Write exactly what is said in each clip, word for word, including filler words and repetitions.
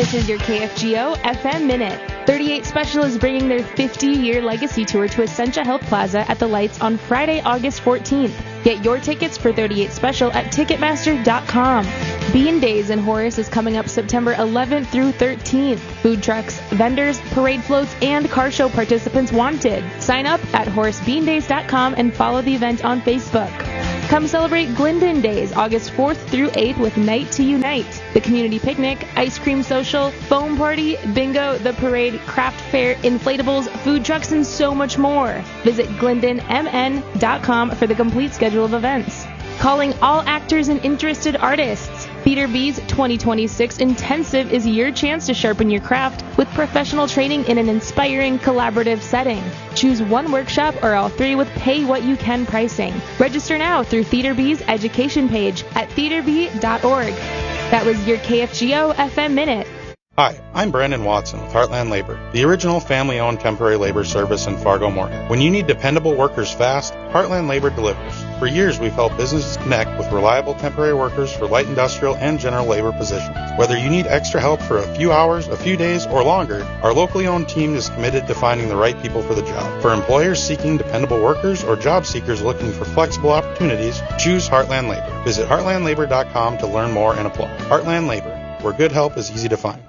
This is your K F G O F M Minute. thirty-eight Special is bringing their fifty-year legacy tour to Essentia Health Plaza at the Lights on Friday, August fourteenth. Get your tickets for thirty-eight Special at Ticketmaster dot com. Bean Days in Horace is coming up September eleventh through thirteenth. Food trucks, vendors, parade floats, and car show participants wanted. Sign up at horace bean days dot com and follow the event on Facebook. Come celebrate Glendon Days, August fourth through eighth with Night to Unite. The community picnic, ice cream social, foam party, bingo, the parade, craft fair, inflatables, food trucks, and so much more. Visit glendon m n dot com for the complete schedule of events. Calling all actors and interested artists. Theater B's twenty twenty-six Intensive is your chance to sharpen your craft with professional training in an inspiring collaborative setting. Choose one workshop or all three with pay-what-you-can pricing. Register now through Theater B's education page at theater b dot org. That was your K F G O F M Minute. Hi, I'm Brandon Watson with Heartland Labor, the original family-owned temporary labor service in Fargo-Moorhead. When you need dependable workers fast, Heartland Labor delivers. For years, we've helped businesses connect with reliable temporary workers for light industrial and general labor positions. Whether you need extra help for a few hours, a few days, or longer, our locally owned team is committed to finding the right people for the job. For employers seeking dependable workers or job seekers looking for flexible opportunities, choose Heartland Labor. Visit heartland labor dot com to learn more and apply. Heartland Labor, where good help is easy to find.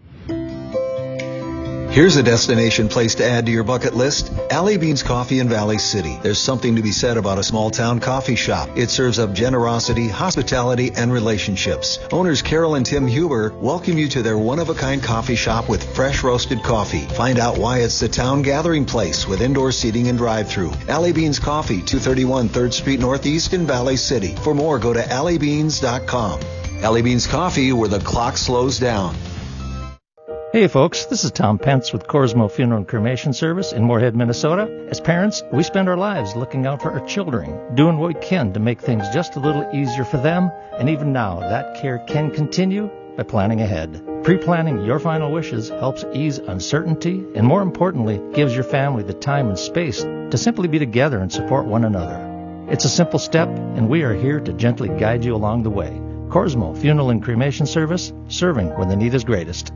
Here's a destination place to add to your bucket list. Alley Beans Coffee in Valley City. There's something to be said about a small town coffee shop. It serves up generosity, hospitality, and relationships. Owners Carol and Tim Huber welcome you to their one-of-a-kind coffee shop with fresh roasted coffee. Find out why it's the town gathering place with indoor seating and drive-thru. Alley Beans Coffee, two thirty-one third Street Northeast in Valley City. For more, go to alley beans dot com. Alley Beans Coffee, where the clock slows down. Hey folks, this is Tom Pence with Corsmo Funeral and Cremation Service in Moorhead, Minnesota. As parents, we spend our lives looking out for our children, doing what we can to make things just a little easier for them, and even now, that care can continue by planning ahead. Pre-planning your final wishes helps ease uncertainty and, more importantly, gives your family the time and space to simply be together and support one another. It's a simple step, and we are here to gently guide you along the way. Corsmo Funeral and Cremation Service, serving when the need is greatest.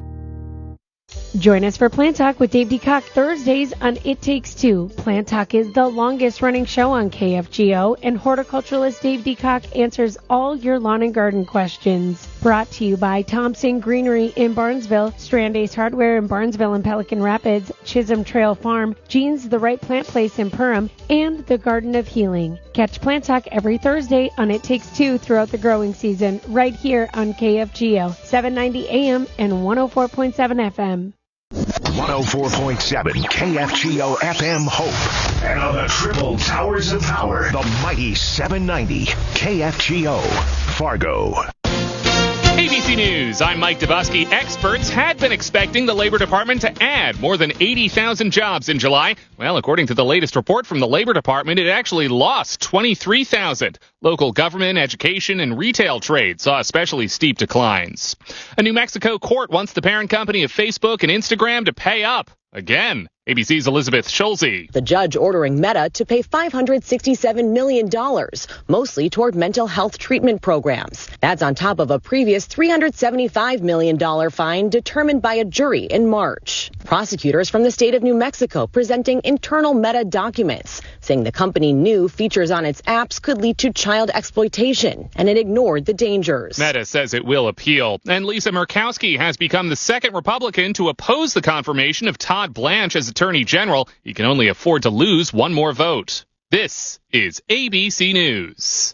Join us for Plant Talk with Dave DeCock Thursdays on It Takes Two. Plant Talk is the longest running show on K F G O, and horticulturalist Dave DeCock answers all your lawn and garden questions. Brought to you by Thompson Greenery in Barnesville, Strand Ace Hardware in Barnesville and Pelican Rapids, Chisholm Trail Farm, Jean's The Right Plant Place in Perham, and the Garden of Healing. Catch Plant Talk every Thursday on It Takes Two throughout the growing season, right here on K F G O, seven ninety A M and one oh four point seven F M. one oh four point seven K F G O F M Hope. And on the triple towers of power, the mighty seven ninety K F G O Fargo. A B C News, I'm Mike Dubosky. Experts had been expecting the Labor Department to add more than eighty thousand jobs in July. Well, according to the latest report from the Labor Department, it actually lost twenty-three thousand. Local government, education, and retail trade saw especially steep declines. A New Mexico court wants the parent company of Facebook and Instagram to pay up again. A B C's Elizabeth Schulze. The judge ordering Meta to pay five hundred sixty-seven million dollars, mostly toward mental health treatment programs. That's on top of a previous three hundred seventy-five million dollars fine determined by a jury in March. Prosecutors from the state of New Mexico presenting internal Meta documents, saying the company knew features on its apps could lead to child exploitation, and it ignored the dangers. Meta says it will appeal. And Lisa Murkowski has become the second Republican to oppose the confirmation of Todd Blanche as Attorney General. He can only afford to lose one more vote. This is A B C News.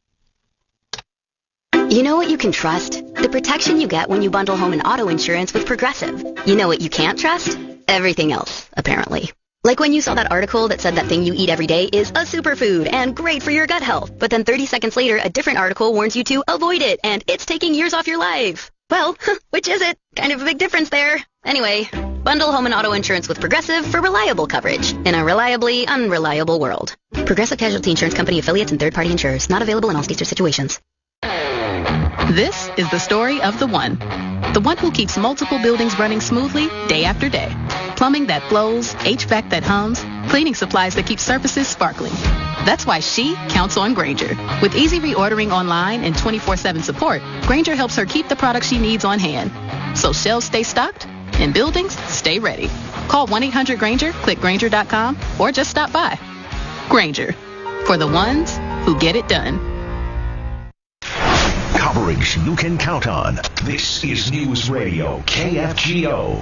You know what you can trust? The protection you get when you bundle home and auto insurance with Progressive. You know what you can't trust? Everything else, apparently. Like when you saw that article that said that thing you eat every day is a superfood and great for your gut health, but then thirty seconds later, a different article warns you to avoid it and it's taking years off your life. Well, which is it? Kind of a big difference there. Anyway, bundle home and auto insurance with Progressive for reliable coverage in a reliably unreliable world. Progressive Casualty Insurance Company affiliates and third-party insurers. Not available in all states or situations. This is the story of the one. The one who keeps multiple buildings running smoothly day after day. Plumbing that flows, H V A C that hums, cleaning supplies that keep surfaces sparkling. That's why she counts on Grainger. With easy reordering online and twenty-four seven support, Grainger helps her keep the products she needs on hand. So shelves stay stocked and buildings stay ready. Call one eight hundred Granger, click Granger dot com, or just stop by. Granger, for the ones who get it done. Coverage you can count on. This is News Radio K F G O.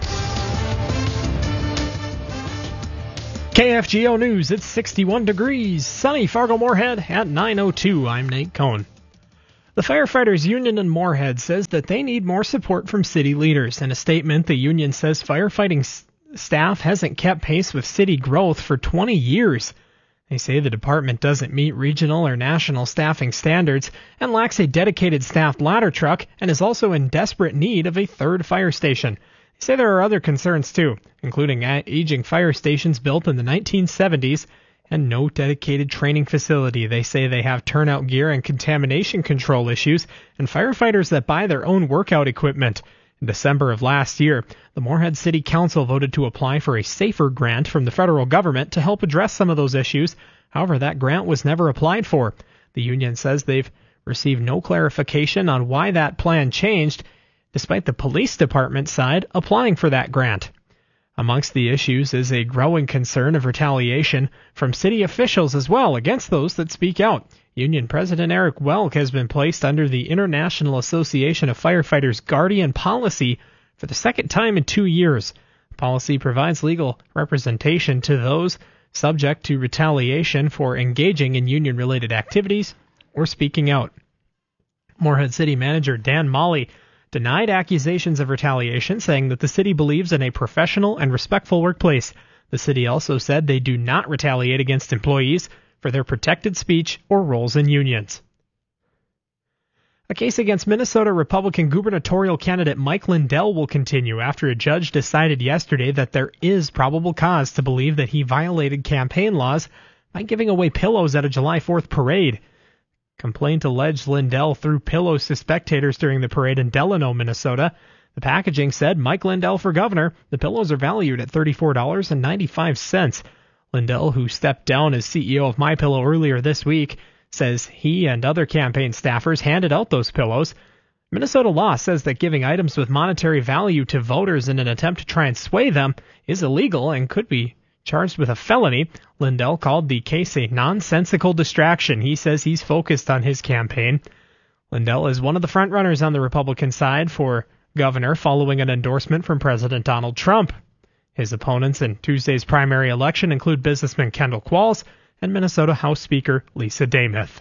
K F G O News, it's sixty-one degrees, sunny Fargo-Moorhead at nine oh two. I'm Nate Cohn. The Firefighters Union in Moorhead says that they need more support from city leaders. In a statement, the union says firefighting s- staff hasn't kept pace with city growth for twenty years. They say the department doesn't meet regional or national staffing standards and lacks a dedicated staffed ladder truck and is also in desperate need of a third fire station. They say there are other concerns too, including aging fire stations built in the nineteen seventies and no dedicated training facility. They say they have turnout gear and contamination control issues and firefighters that buy their own workout equipment. In December of last year, the Moorhead City Council voted to apply for a SAFER grant from the federal government to help address some of those issues. However, that grant was never applied for. The union says they've received no clarification on why that plan changed, despite the police department side applying for that grant. Amongst the issues is a growing concern of retaliation from city officials as well against those that speak out. Union President Eric Welk has been placed under the International Association of Firefighters Guardian Policy for the second time in two years. The policy provides legal representation to those subject to retaliation for engaging in union-related activities or speaking out. Moorhead City Manager Dan Molly denied accusations of retaliation, saying that the city believes in a professional and respectful workplace. The city also said they do not retaliate against employees for their protected speech or roles in unions. A case against Minnesota Republican gubernatorial candidate Mike Lindell will continue after a judge decided yesterday that there is probable cause to believe that he violated campaign laws by giving away pillows at a July fourth parade. Complaint alleged Lindell threw pillows to spectators during the parade in Delano, Minnesota. The packaging said, "Mike Lindell for governor." The pillows are valued at thirty-four dollars and ninety-five cents. Lindell, who stepped down as C E O of MyPillow earlier this week, says he and other campaign staffers handed out those pillows. Minnesota law says that giving items with monetary value to voters in an attempt to try and sway them is illegal and could be charged with a felony. Lindell called the case a nonsensical distraction. He says he's focused on his campaign. Lindell is one of the frontrunners on the Republican side for governor following an endorsement from President Donald Trump. His opponents in Tuesday's primary election include businessman Kendall Qualls and Minnesota House Speaker Lisa Damuth.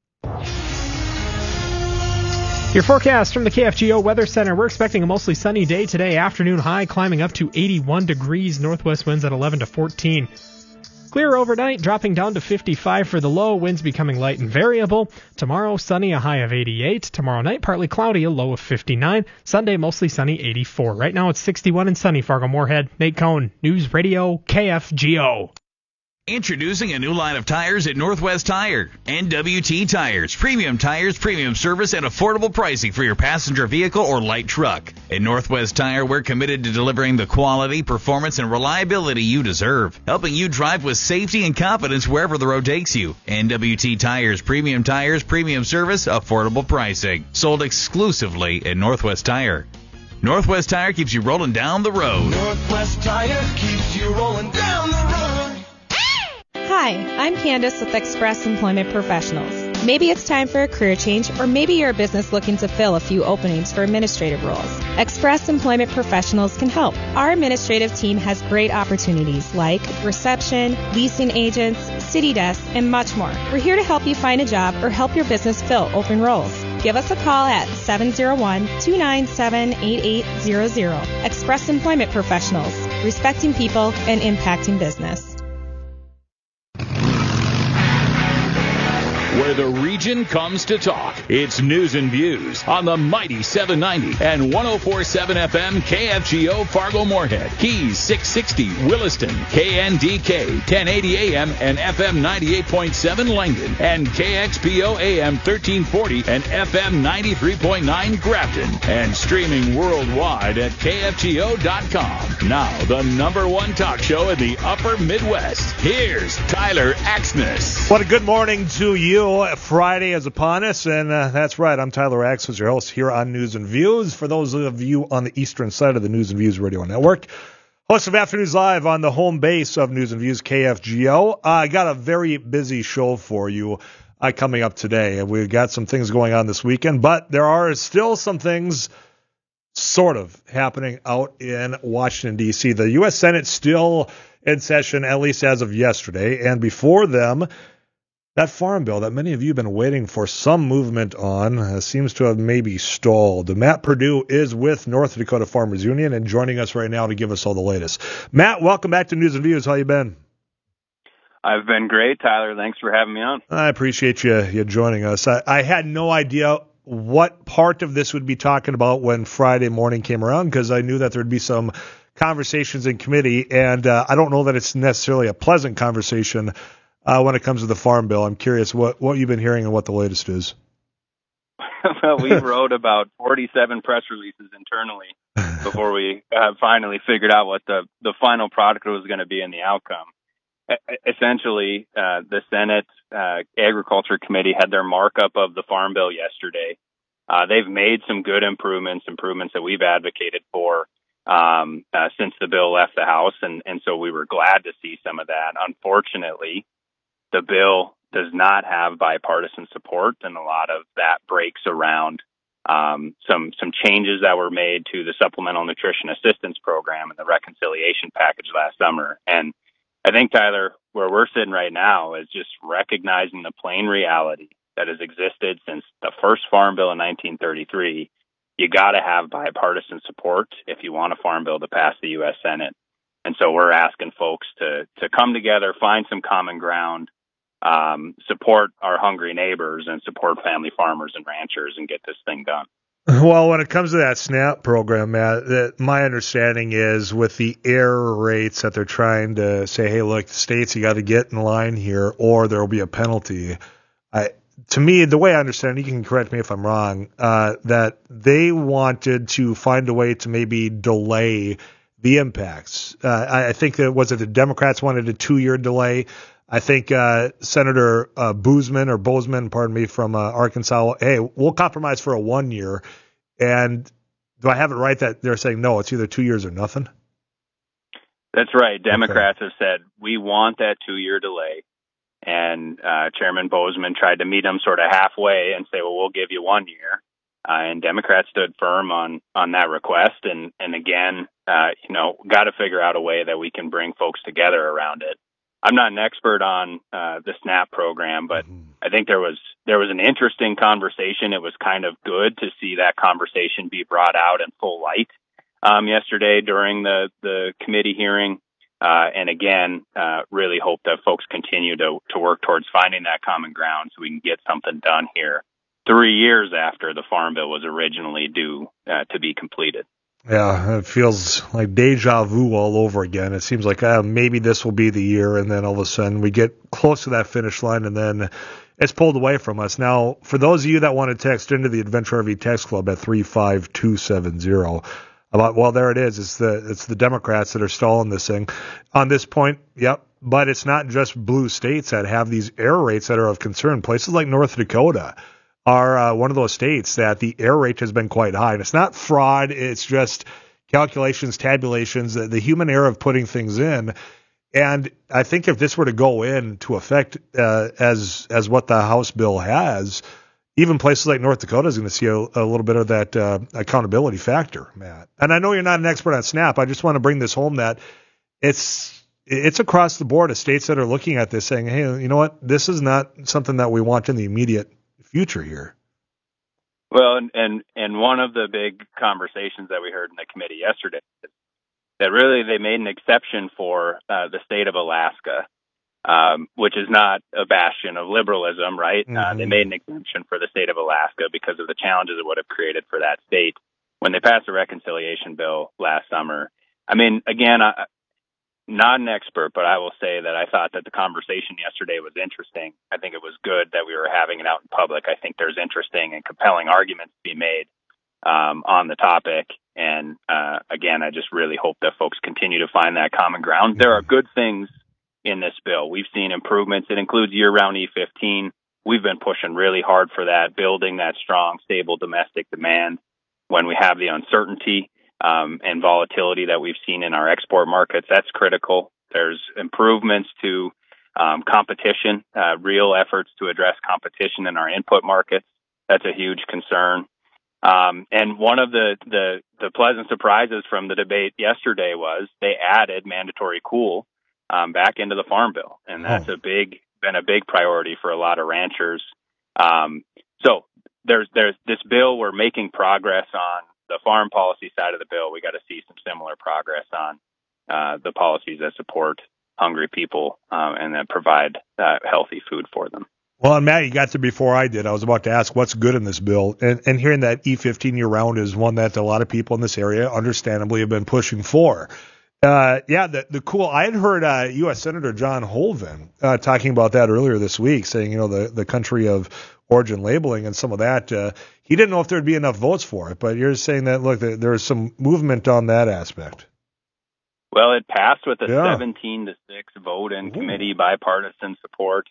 Your forecast from the K F G O Weather Center. We're expecting a mostly sunny day today. Afternoon high climbing up to eighty-one degrees. Northwest winds at eleven to fourteen. Clear overnight, dropping down to fifty-five for the low. Winds becoming light and variable. Tomorrow, sunny, a high of eighty-eight. Tomorrow night, partly cloudy, a low of fifty-nine. Sunday, mostly sunny, eighty-four. Right now, it's sixty-one and sunny. Fargo-Moorhead. Nate Cohn, News Radio K F G O. Introducing a new line of tires at Northwest Tire. N W T Tires. Premium tires, premium service, and affordable pricing for your passenger vehicle or light truck. At Northwest Tire, we're committed to delivering the quality, performance, and reliability you deserve, helping you drive with safety and confidence wherever the road takes you. N W T Tires. Premium tires, premium service, affordable pricing. Sold exclusively at Northwest Tire. Northwest Tire keeps you rolling down the road. Northwest Tire keeps you rolling down the road. Hi, I'm Candace with Express Employment Professionals. Maybe it's time for a career change, or maybe you're a business looking to fill a few openings for administrative roles. Express Employment Professionals can help. Our administrative team has great opportunities like reception, leasing agents, city desk, and much more. We're here to help you find a job or help your business fill open roles. Give us a call at seven oh one, two nine seven, eight eight zero zero. Express Employment Professionals, respecting people and impacting business. Where the region comes to talk. It's News and Views on the mighty seven ninety and one oh four point seven F M K F G O Fargo-Moorhead, Keys six sixty Williston, K N D K ten eighty A M and F M ninety-eight point seven Langdon, and K X P O A M thirteen forty and F M ninety-three point nine Grafton, and streaming worldwide at K F G O dot com. Now, the number one talk show in the upper Midwest. Here's Tyler Axness. What a good morning to you. you. Friday is upon us, and uh, that's right. I'm Tyler Axels, your host here on News and Views. For those of you on the eastern side of the News and Views Radio Network, host of Afternoons Live on the home base of News and Views, K F G O. Uh, I got a very busy show for you uh, coming up today. We've got some things going on this weekend, but there are still some things sort of happening out in Washington, D C. The U S Senate still in session, at least as of yesterday, and before them, that farm bill that many of you have been waiting for some movement on uh, seems to have maybe stalled. Matt Purdue is with North Dakota Farmers Union and joining us right now to give us all the latest. Matt, welcome back to News and Views. How you been? I've been great, Tyler. Thanks for having me on. I appreciate you, you joining us. I, I had no idea what part of this would be talking about when Friday morning came around because I knew that there would be some conversations in committee, and uh, I don't know that it's necessarily a pleasant conversation uh, when it comes to the farm bill. I'm curious what, what you've been hearing and what the latest is. Well, we wrote about forty-seven press releases internally before we uh, finally figured out what the, the final product was going to be and the outcome. Essentially, uh, the Senate uh, Agriculture Committee had their markup of the Farm Bill yesterday. Uh, they've made some good improvements, improvements that we've advocated for um, uh, since the bill left the House, and, and so we were glad to see some of that. Unfortunately, the bill does not have bipartisan support, and a lot of that breaks around um, some some changes that were made to the Supplemental Nutrition Assistance Program and the reconciliation package last summer. And I think, Tyler, where we're sitting right now is just recognizing the plain reality that has existed since the first Farm Bill in nineteen thirty-three. You got to have bipartisan support if you want a Farm Bill to pass the U S Senate. And so we're asking folks to to come together, find some common ground, um, support our hungry neighbors, and support family farmers and ranchers and get this thing done. Well, when it comes to that SNAP program, Matt, that my understanding is with the error rates that they're trying to say, hey, look, states, you got to get in line here or there will be a penalty. I, to me, the way I understand it, you can correct me if I'm wrong, uh, that they wanted to find a way to maybe delay the impacts. Uh, I, I think that was it the Democrats wanted a two-year delay. I think uh, Senator uh, Boozman or Bozeman, pardon me, from uh, Arkansas, hey, we'll compromise for a one year. And do I have it right that they're saying, no, it's either two years or nothing? That's right. Democrats okay. have said, we want that two-year delay. And uh, Chairman Bozeman tried to meet them sort of halfway and say, well, we'll give you one year. Uh, and Democrats stood firm on, on that request. And, and again, uh, you know, got to figure out a way that we can bring folks together around it. I'm not an expert on uh, the SNAP program, but mm-hmm. I think there was there was an interesting conversation. It was kind of good to see that conversation be brought out in full light um, yesterday during the, the committee hearing. Uh, and again, uh, really hope that folks continue to, to work towards finding that common ground so we can get something done here three years after the Farm Bill was originally due uh, to be completed. Yeah, it feels like deja vu all over again. It seems like uh, maybe this will be the year, and then all of a sudden we get close to that finish line, and then it's pulled away from us. Now, for those of you that want to text into the Adventure R V Text Club at three five two seven zero, about well, there it is. It's the it's the Democrats that are stalling this thing. On this point, yep. But it's not just blue states that have these error rates that are of concern. Places like North Dakota are uh, one of those states that the error rate has been quite high. And it's not fraud. It's just calculations, tabulations, the, the human error of putting things in. And I think if this were to go into effect uh, as as what the House bill has, even places like North Dakota is going to see a, a little bit of that uh, accountability factor, Matt. And I know you're not an expert on SNAP. I just want to bring this home that it's it's across the board of states that are looking at this saying, hey, you know what, this is not something that we want in the immediate future here. Well, and, and and one of the big conversations that we heard in the committee yesterday is that really they made an exception for uh, the state of Alaska, um, which is not a bastion of liberalism, right? Mm-hmm. Uh, they made an exemption for the state of Alaska because of the challenges it would have created for that state when they passed a reconciliation bill last summer. I mean, again, I, not an expert, but I will say that I thought that the conversation yesterday was interesting. I think it was good that we were having it out in public. I think there's interesting and compelling arguments to be made um, on the topic. And uh, again, I just really hope that folks continue to find that common ground. There are good things in this bill. We've seen improvements. It includes year-round E fifteen. we've been pushing really hard for that, building that strong, stable domestic demand when we have the uncertainty um, and volatility that we've seen in our export markets. That's critical. There's improvements to um, competition, uh, real efforts to address competition in our input markets. That's a huge concern. Um, and one of the, the, the pleasant surprises from the debate yesterday was they added mandatory cool um, back into the Farm Bill, and that's oh. a big been a big priority for a lot of ranchers. Um, so there's there's this bill. We're making progress on the farm policy side of the bill. We got to see some similar progress on uh, the policies that support hungry people um, and that provide uh, healthy food for them. Well, and Matt, you got there before I did. I was about to ask what's good in this bill, and, and hearing that E fifteen year-round is one that a lot of people in this area, understandably, have been pushing for. Uh, yeah, the, the cool. I had heard uh, U S Senator John Hoeven uh, talking about that earlier this week, saying, you know, the, the country of origin labeling and some of that. Uh, he didn't know if there'd be enough votes for it, but you're saying that, look, there, there's some movement on that aspect. Well, it passed with a yeah. seventeen to six vote in Ooh. committee, bipartisan support.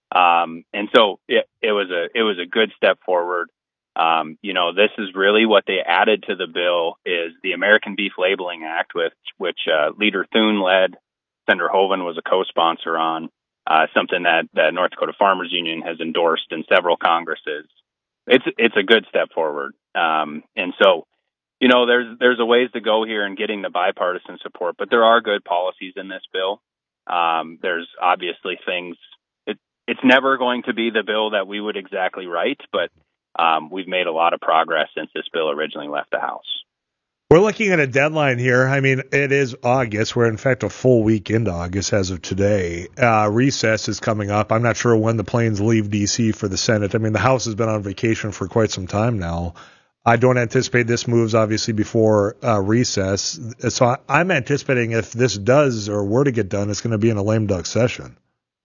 Um, and so it, it was a, it was a good step forward. Um, you know, this is really what they added to the bill is the American Beef Labeling Act, which, which, uh, Leader Thune led. Senator Hoeven was a co-sponsor on, uh, something that the North Dakota Farmers Union has endorsed in several Congresses. It's, it's a good step forward. Um, and so, you know, there's, there's a ways to go here in getting the bipartisan support, but there are good policies in this bill. Um, there's obviously things, it, it's never going to be the bill that we would exactly write, but Um, we've made a lot of progress since this bill originally left the House. We're looking at a deadline here. I mean, it is August. We're, in fact, a full week into August as of today. Uh, recess is coming up. I'm not sure when the planes leave D C for the Senate. I mean, the House has been on vacation for quite some time now. I don't anticipate this moves, obviously, before uh, recess. So I, I'm anticipating if this does or were to get done, it's going to be in a lame duck session.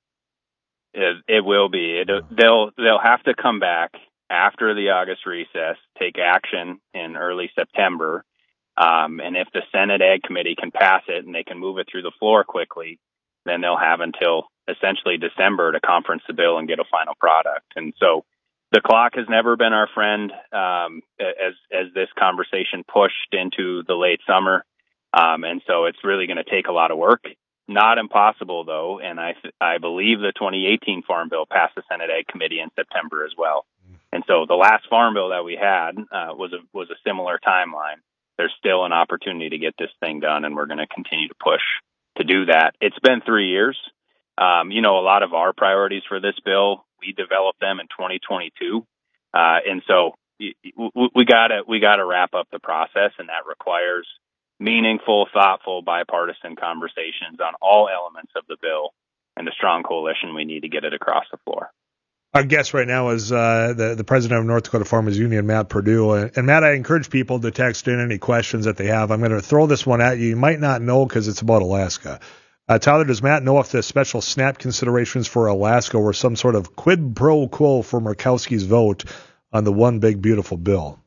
It, it will be. It, they'll they'll have to come back after the August recess, take action in early September. Um, and if the Senate Ag Committee can pass it and they can move it through the floor quickly, then they'll have until essentially December to conference the bill and get a final product. And so the clock has never been our friend um, as as this conversation pushed into the late summer. Um, and so it's really going to take a lot of work. Not impossible, though, and I I believe the twenty eighteen Farm Bill passed the Senate Ag Committee in September as well. And so the last Farm Bill that we had uh, was a was a similar timeline. There's still an opportunity to get this thing done, and we're going to continue to push to do that. It's been three years. Um, you know, a lot of our priorities for this bill, we developed them in twenty twenty-two, uh, and so we, we gotta we gotta wrap up the process, and that requires meaningful, thoughtful, bipartisan conversations on all elements of the bill and a strong coalition we need to get it across the floor. Our guest right now is uh, the, the president of North Dakota Farmers Union, Matt Perdue. And, Matt, I encourage people to text in any questions that they have. I'm going to throw this one at you. You might not know because it's about Alaska. Uh, Tyler, does Matt know if the special SNAP considerations for Alaska were some sort of quid pro quo for Murkowski's vote on the One Big Beautiful Bill?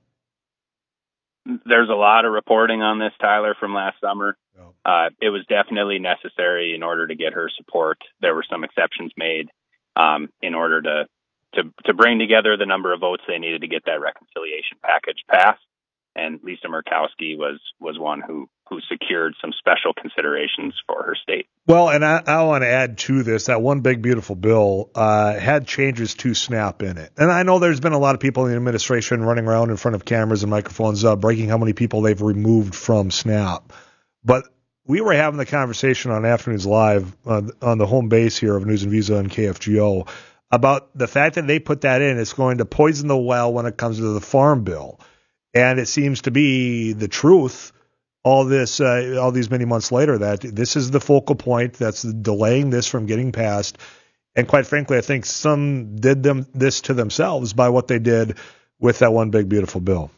There's a lot of reporting on this, Tyler, from last summer. Uh, it was definitely necessary in order to get her support. There were some exceptions made um, in order to, to to bring together the number of votes they needed to get that reconciliation package passed. And Lisa Murkowski was was one who, who secured some special considerations for her state. Well, and I, I want to add to this, that One Big Beautiful Bill uh, had changes to SNAP in it. And I know there's been a lot of people in the administration running around in front of cameras and microphones uh, breaking how many people they've removed from SNAP. But we were having the conversation on Afternoons Live uh, on the home base here of News and Visa and K F G O about the fact that they put that in. It's going to poison the well when it comes to the Farm Bill. And it seems to be the truth all this, uh, all these many months later, that this is the focal point that's delaying this from getting passed. And quite frankly, I think some did them this to themselves by what they did with that One Big Beautiful Bill.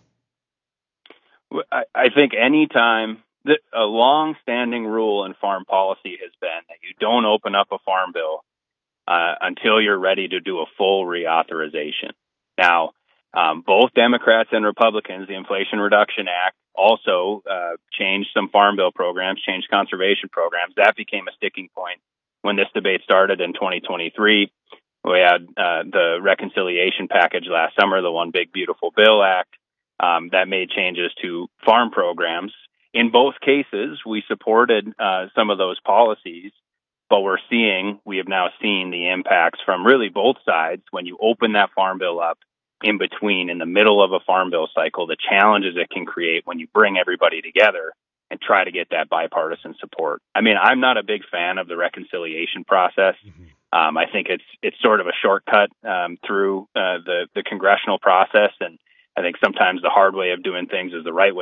I, I think any time that a long-standing rule in farm policy has been that you don't open up a farm bill uh, until you're ready to do a full reauthorization. Now, Um, both Democrats and Republicans, the Inflation Reduction Act also uh, changed some farm bill programs, changed conservation programs. That became a sticking point when this debate started in twenty twenty-three. We had uh, the reconciliation package last summer, the One Big Beautiful Bill Act, um, that made changes to farm programs. In both cases, we supported uh, some of those policies, but we're seeing, we have now seen the impacts from really both sides. When you open that farm bill up in between, in the middle of a farm bill cycle, the challenges it can create when you bring everybody together and try to get that bipartisan support. I mean, I'm not a big fan of the reconciliation process. Mm-hmm. Um, I think it's it's sort of a shortcut um, through uh, the, the congressional process, and I think sometimes the hard way of doing things is the right way